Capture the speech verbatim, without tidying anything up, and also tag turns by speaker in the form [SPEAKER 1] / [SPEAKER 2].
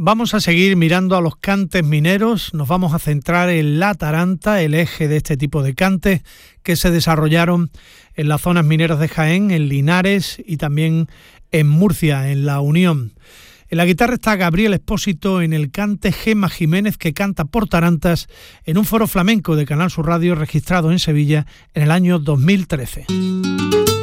[SPEAKER 1] Vamos a seguir mirando a los cantes mineros, nos vamos a centrar en la taranta, el eje de este tipo de cantes que se desarrollaron en las zonas mineras de Jaén, en Linares y también en Murcia, en La Unión. En la guitarra está Gabriel Expósito, en el cante Gema Jiménez, que canta por tarantas en un foro flamenco de Canal Sur Radio registrado en Sevilla en el año dos mil trece.